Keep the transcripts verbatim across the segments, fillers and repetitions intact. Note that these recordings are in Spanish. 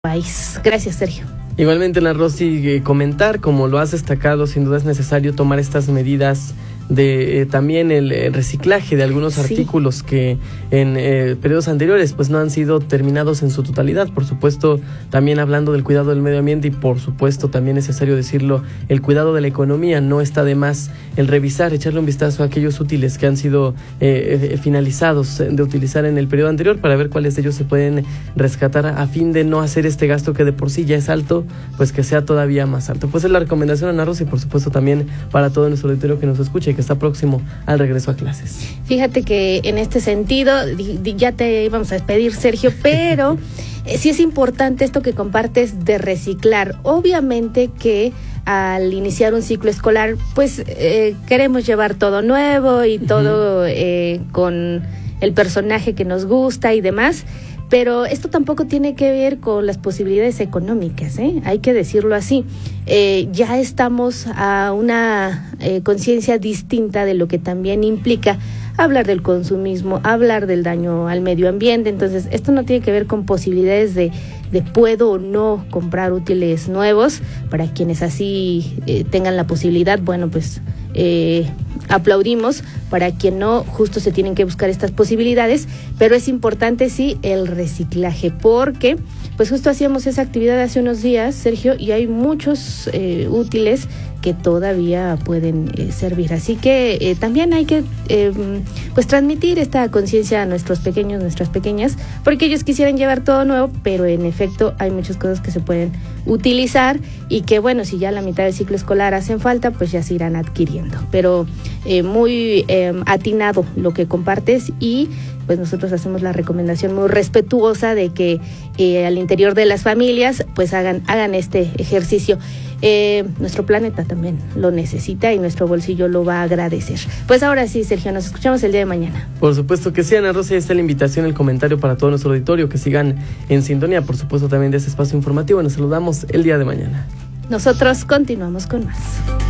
país. Gracias, Sergio. Igualmente, Ana Rosy, eh, comentar, como lo has destacado, sin duda es necesario tomar estas medidas de eh, también el, el reciclaje de algunos sí. artículos que en eh, periodos anteriores pues no han sido terminados en su totalidad. Por supuesto, también hablando del cuidado del medio ambiente y por supuesto también necesario decirlo, el cuidado de la economía. No está de más el revisar, echarle un vistazo a aquellos útiles que han sido eh, eh, finalizados de utilizar en el periodo anterior para ver cuáles de ellos se pueden rescatar a fin de no hacer este gasto que de por sí ya es alto, pues que sea todavía más alto. Pues es la recomendación, Ana Rosy, y por supuesto también para todo nuestro auditorio que nos escucha y que está próximo al regreso a clases. Fíjate que en este sentido, ya te íbamos a despedir, Sergio, pero sí es importante esto que compartes de reciclar. Obviamente que al iniciar un ciclo escolar, pues eh, queremos llevar todo nuevo y todo eh, con el personaje que nos gusta y demás. Pero esto tampoco tiene que ver con las posibilidades económicas, ¿eh? Hay que decirlo así. Eh, ya estamos a una eh, conciencia distinta de lo que también implica hablar del consumismo, hablar del daño al medio ambiente. Entonces, esto no tiene que ver con posibilidades de, de puedo o no comprar útiles nuevos. Para quienes así eh, tengan la posibilidad, bueno, pues eh, aplaudimos. Para quien no, justo se tienen que buscar estas posibilidades, pero es importante sí el reciclaje, porque pues justo hacíamos esa actividad hace unos días, Sergio, y hay muchos eh, útiles que todavía pueden eh, servir, así que eh, también hay que eh, pues transmitir esta conciencia a nuestros pequeños, nuestras pequeñas, porque ellos quisieran llevar todo nuevo, pero en efecto hay muchas cosas que se pueden utilizar y que bueno, si ya la mitad del ciclo escolar hacen falta, pues ya se irán adquiriendo, pero eh, muy eh, atinado lo que compartes y pues nosotros hacemos la recomendación muy respetuosa de que eh, al interior de las familias pues hagan, hagan este ejercicio. Eh, nuestro planeta también lo necesita y nuestro bolsillo lo va a agradecer. Pues ahora sí, Sergio, nos escuchamos el día de mañana. Por supuesto que sí, Ana Rosa, ahí está la invitación, el comentario para todo nuestro auditorio, que sigan en sintonía, por supuesto también de este espacio informativo. Nos saludamos el día de mañana. Nosotros continuamos con más.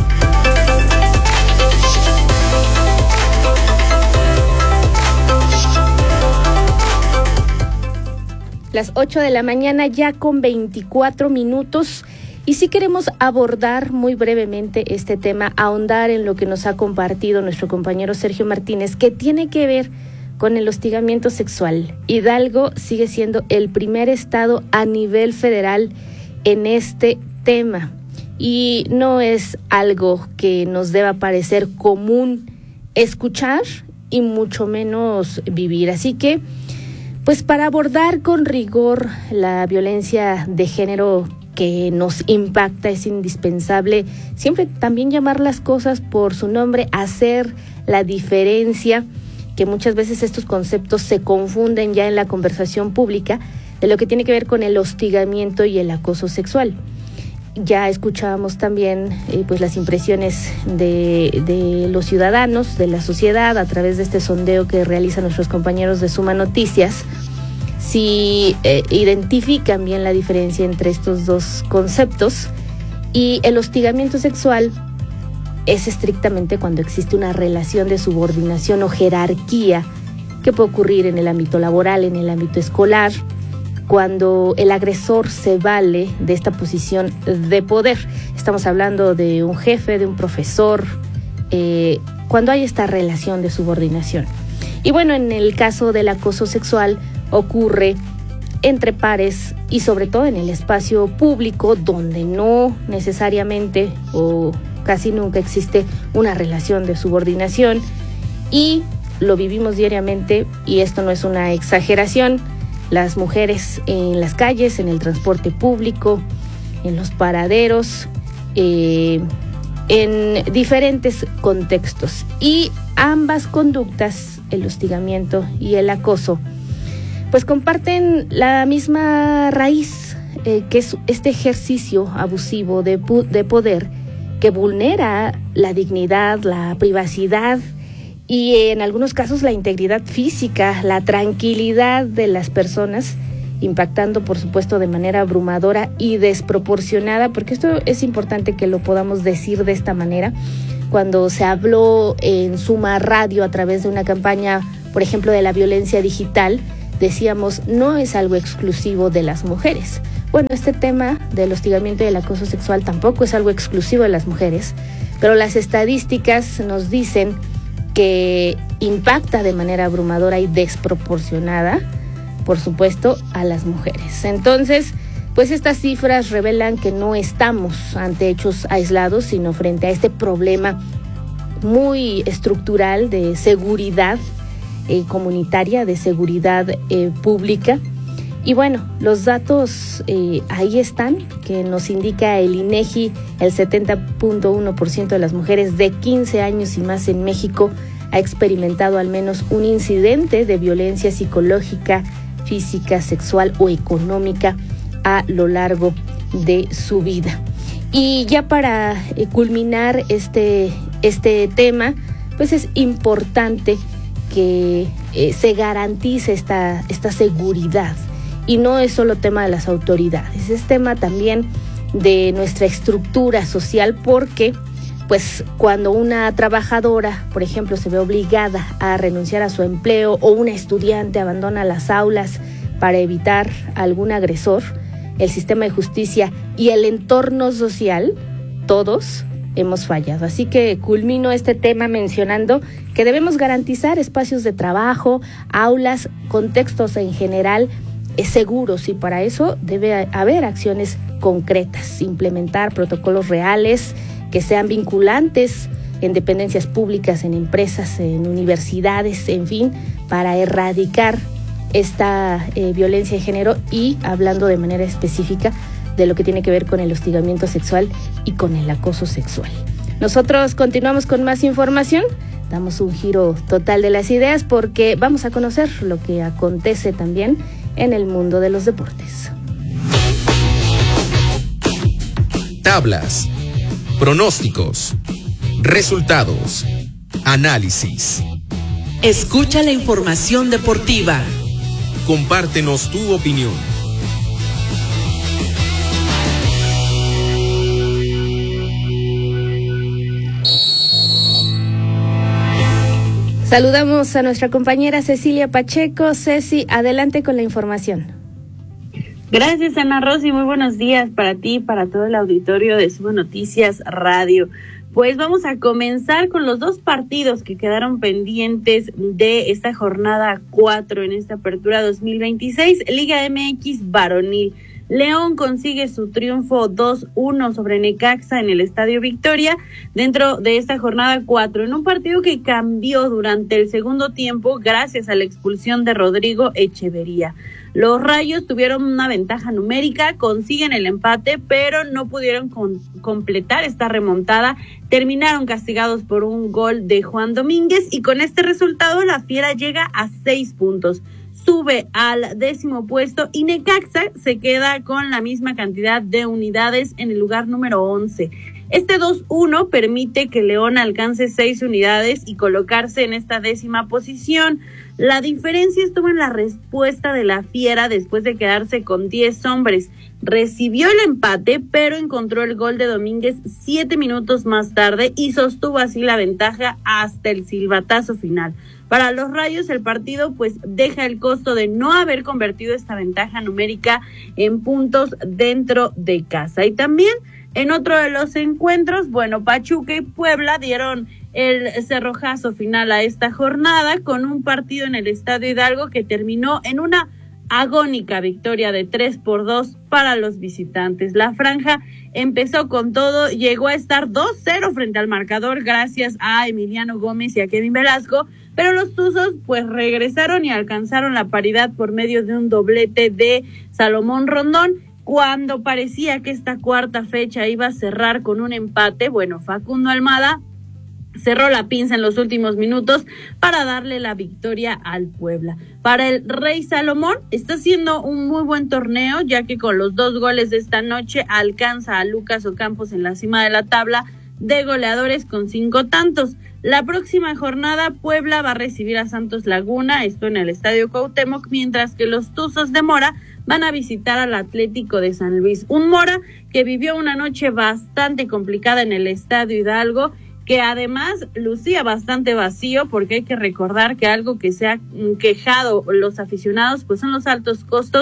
Las ocho de la mañana ya con veinticuatro minutos. Y sí queremos abordar muy brevemente este tema, ahondar en lo que nos ha compartido nuestro compañero Sergio Martínez, que tiene que ver con el hostigamiento sexual. Hidalgo sigue siendo el primer estado a nivel federal en este tema. Y no es algo que nos deba parecer común escuchar y mucho menos vivir. Así que, pues para abordar con rigor la violencia de género que nos impacta, es indispensable siempre también llamar las cosas por su nombre, hacer la diferencia, que muchas veces estos conceptos se confunden ya en la conversación pública, de lo que tiene que ver con el hostigamiento y el acoso sexual. Ya escuchábamos también eh, pues las impresiones de, de los ciudadanos, de la sociedad, a través de este sondeo que realizan nuestros compañeros de Suma Noticias, si eh, identifican bien la diferencia entre estos dos conceptos. Y el hostigamiento sexual es estrictamente cuando existe una relación de subordinación o jerarquía que puede ocurrir en el ámbito laboral, en el ámbito escolar, cuando el agresor se vale de esta posición de poder. Estamos hablando de un jefe, de un profesor, eh, cuando hay esta relación de subordinación. Y bueno, en el caso del acoso sexual ocurre entre pares y sobre todo en el espacio público, donde no necesariamente o casi nunca existe una relación de subordinación, y lo vivimos diariamente, y esto no es una exageración. Las mujeres en las calles, en el transporte público, en los paraderos, eh, en diferentes contextos. Y ambas conductas, el hostigamiento y el acoso, pues comparten la misma raíz, eh, que es este ejercicio abusivo de, de poder que vulnera la dignidad, la privacidad y en algunos casos la integridad física, la tranquilidad de las personas, impactando por supuesto de manera abrumadora y desproporcionada, porque esto es importante que lo podamos decir de esta manera. Cuando se habló en Suma Radio a través de una campaña, por ejemplo, de la violencia digital, decíamos, no es algo exclusivo de las mujeres, bueno, este tema del hostigamiento y el acoso sexual tampoco es algo exclusivo de las mujeres, pero las estadísticas nos dicen que impacta de manera abrumadora y desproporcionada, por supuesto, a las mujeres. Entonces, pues estas cifras revelan que no estamos ante hechos aislados, sino frente a este problema muy estructural de seguridad eh, comunitaria, de seguridad eh, pública. Y bueno, los datos eh, ahí están, que nos indica el INEGI, el setenta punto uno por ciento de las mujeres de quince años y más en México ha experimentado al menos un incidente de violencia psicológica, física, sexual o económica a lo largo de su vida. Y ya para eh, culminar este, este tema, pues es importante que eh, se garantice esta, esta seguridad. Y no es solo tema de las autoridades, es tema también de nuestra estructura social, porque pues cuando una trabajadora, por ejemplo, se ve obligada a renunciar a su empleo, o una estudiante abandona las aulas para evitar algún agresor, el sistema de justicia y el entorno social, todos hemos fallado. Así que culmino este tema mencionando que debemos garantizar espacios de trabajo, aulas, contextos en general seguros, y para eso debe haber acciones concretas, implementar protocolos reales que sean vinculantes en dependencias públicas, en empresas, en universidades, en fin, para erradicar esta eh, violencia de género, y hablando de manera específica de lo que tiene que ver con el hostigamiento sexual y con el acoso sexual. Nosotros continuamos con más información, damos un giro total de las ideas porque vamos a conocer lo que acontece también en el mundo de los deportes. Tablas, pronósticos, resultados, análisis. Escucha la información deportiva. Compártenos tu opinión. Saludamos a nuestra compañera Cecilia Pacheco. Ceci, adelante con la información. Gracias, Ana Rosy. Muy buenos días para ti y para todo el auditorio de Sube Noticias Radio. Pues vamos a comenzar con los dos partidos que quedaron pendientes de esta jornada cuatro en esta apertura dos mil veintiséis, Liga M X varonil. León consigue su triunfo dos uno sobre Necaxa en el Estadio Victoria dentro de esta jornada cuatro, en un partido que cambió durante el segundo tiempo gracias a la expulsión de Rodrigo Echeverría. Los Rayos tuvieron una ventaja numérica, consiguen el empate, pero no pudieron con, completar esta remontada. Terminaron castigados por un gol de Juan Domínguez, y con este resultado la Fiera llega a seis puntos. Sube al décimo puesto y Necaxa se queda con la misma cantidad de unidades en el lugar número once. Este dos uno permite que León alcance seis unidades y colocarse en esta décima posición. La diferencia estuvo en la respuesta de la Fiera después de quedarse con diez hombres. Recibió el empate, pero encontró el gol de Domínguez siete minutos más tarde y sostuvo así la ventaja hasta el silbatazo final. Para los Rayos, el partido pues deja el costo de no haber convertido esta ventaja numérica en puntos dentro de casa. Y también en otro de los encuentros, bueno, Pachuca y Puebla dieron el cerrojazo final a esta jornada con un partido en el Estadio Hidalgo que terminó en una agónica victoria de tres por dos para los visitantes. La franja empezó con todo, llegó a estar dos cero frente al marcador gracias a Emiliano Gómez y a Kevin Velasco, pero los Tuzos pues regresaron y alcanzaron la paridad por medio de un doblete de Salomón Rondón. Cuando parecía que esta cuarta fecha iba a cerrar con un empate, bueno, Facundo Almada cerró la pinza en los últimos minutos para darle la victoria al Puebla. Para el Rey Salomón está haciendo un muy buen torneo, ya que con los dos goles de esta noche alcanza a Lucas Ocampos en la cima de la tabla de goleadores con cinco tantos. La próxima jornada Puebla va a recibir a Santos Laguna, esto en el Estadio Cuauhtémoc, mientras que los Tuzos de Mora van a visitar al Atlético de San Luis. Un Mora que vivió una noche bastante complicada en el Estadio Hidalgo, que además lucía bastante vacío, porque hay que recordar que algo que se ha quejado los aficionados pues son los altos costos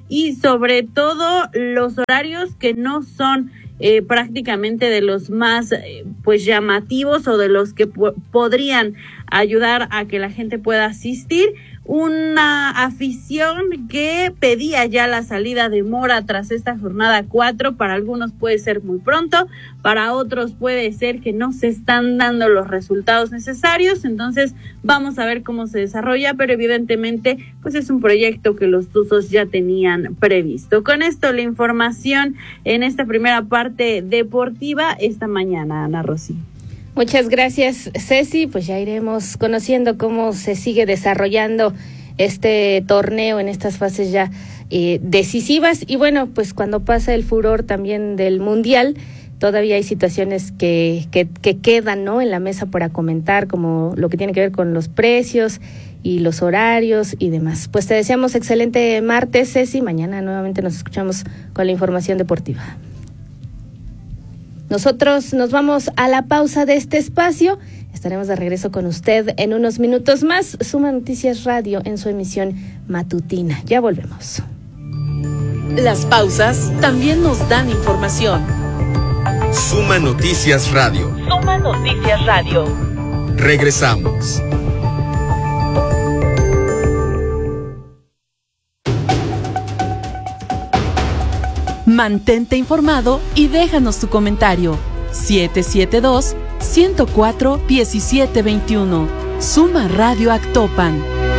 y sobre todo los horarios que no son eh, prácticamente de los más eh, pues llamativos o de los que po- podrían ayudar a que la gente pueda asistir. Una afición que pedía ya la salida de Mora tras esta jornada cuatro. Para algunos puede ser muy pronto, para otros puede ser que no se están dando los resultados necesarios. Entonces vamos a ver cómo se desarrolla, pero evidentemente pues es un proyecto que los Tuzos ya tenían previsto. Con esto la información en esta primera parte deportiva esta mañana, Ana Rosy. Muchas gracias, Ceci. Pues ya iremos conociendo cómo se sigue desarrollando este torneo en estas fases ya eh, decisivas. Y bueno, pues cuando pasa el furor también del Mundial, todavía hay situaciones que, que, que quedan, ¿no?, en la mesa para comentar, como lo que tiene que ver con los precios y los horarios y demás. Pues te deseamos excelente martes, Ceci. Mañana nuevamente nos escuchamos con la información deportiva. Nosotros nos vamos a la pausa de este espacio. Estaremos de regreso con usted en unos minutos más. Suma Noticias Radio en su emisión matutina. Ya volvemos. Las pausas también nos dan información. Suma Noticias Radio. Suma Noticias Radio. Regresamos. Mantente informado y déjanos tu comentario. siete siete dos, uno cero cuatro, uno siete dos uno. Suma Radio Actopan.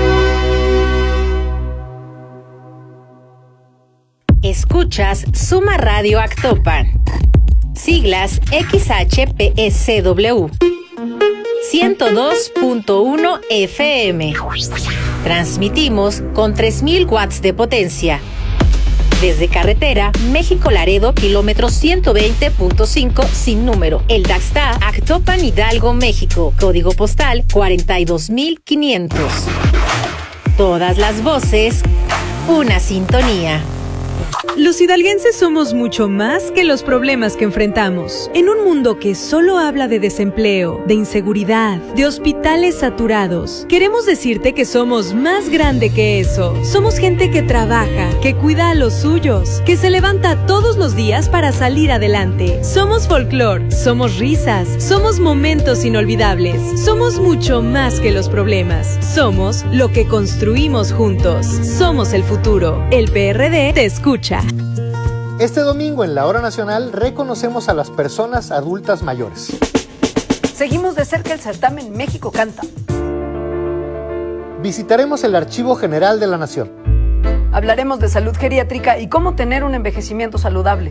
Escuchas Suma Radio Actopan. Siglas X H P S W. ciento dos punto uno F M. Transmitimos con tres mil watts de potencia. Desde carretera, México-Laredo, kilómetro ciento veinte punto cinco, sin número. El Daxta, Actopan, Hidalgo, México. Código postal cuarenta y dos mil quinientos. Todas las voces, una sintonía. Los hidalguenses somos mucho más que los problemas que enfrentamos. En un mundo que solo habla de desempleo, de inseguridad, de hospitales saturados, queremos decirte que somos más grande que eso. Somos gente que trabaja, que cuida a los suyos, que se levanta todos los días para salir adelante. Somos folclor, somos risas, somos momentos inolvidables. Somos mucho más que los problemas. Somos lo que construimos juntos. Somos el futuro. El P R D te escucha. Este domingo en la Hora Nacional reconocemos a las personas adultas mayores. Seguimos de cerca el certamen México Canta. Visitaremos el Archivo General de la Nación. Hablaremos de salud geriátrica y cómo tener un envejecimiento saludable.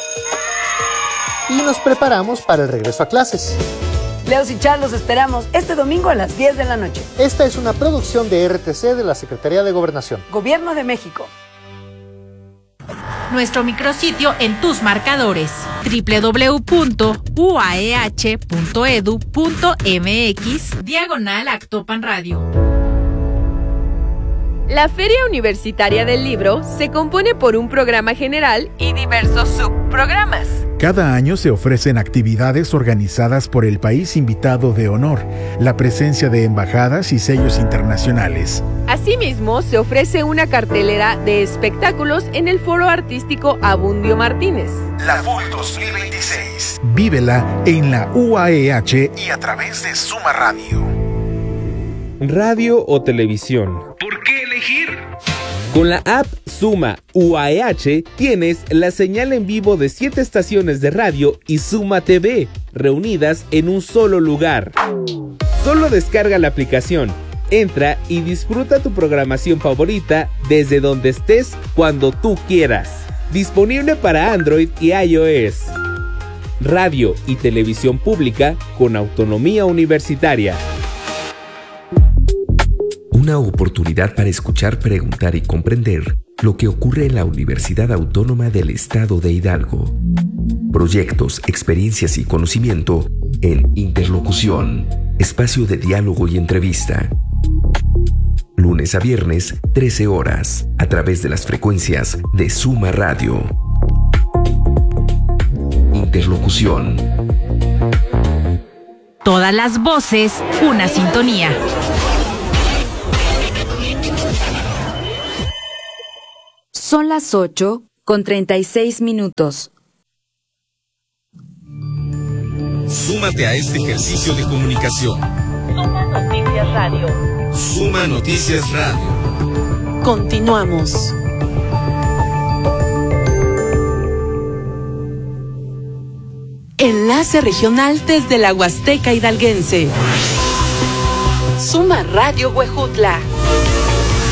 Y nos preparamos para el regreso a clases. Leos y Char los esperamos este domingo a las diez de la noche. Esta es una producción de R T C de la Secretaría de Gobernación. Gobierno de México. Nuestro micrositio en tus marcadores, doble u doble u doble u punto u a e h punto e d u punto m x, diagonal Actopan Radio. La Feria Universitaria del Libro se compone por un programa general y diversos subprogramas. Cada año se ofrecen actividades organizadas por el país invitado de honor, la presencia de embajadas y sellos internacionales. Asimismo, se ofrece una cartelera de espectáculos en el Foro Artístico Abundio Martínez. La F U L dos mil veintiséis. Vívela en la U A E H y a través de Suma Radio. Radio o televisión. ¿Por qué elegir? Con la app Suma U A E H tienes la señal en vivo de siete estaciones de radio y Suma T V, reunidas en un solo lugar. Solo descarga la aplicación, entra y disfruta tu programación favorita desde donde estés, cuando tú quieras. Disponible para Android y iOS. Radio y televisión pública con autonomía universitaria. Una oportunidad para escuchar, preguntar y comprender lo que ocurre en la Universidad Autónoma del Estado de Hidalgo. Proyectos, experiencias y conocimiento en Interlocución, espacio de diálogo y entrevista. Lunes a viernes, trece horas, a través de las frecuencias de Suma Radio. Interlocución. Todas las voces, una sintonía. Son las ocho con treinta y seis minutos. Súmate a este ejercicio de comunicación. Suma Noticias Radio. Suma Noticias Radio. Continuamos. Enlace regional desde la Huasteca Hidalguense. Suma Radio Huejutla.